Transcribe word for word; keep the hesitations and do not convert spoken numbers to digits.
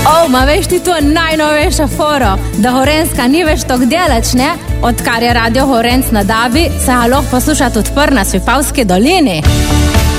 O, ma veš ti to najnovejša foro, da Gorenjska ni več tok delač, ne? Odkar je radio Gorenc na Dabi, se ga lahko posluša tudi prna Svipavski dolini.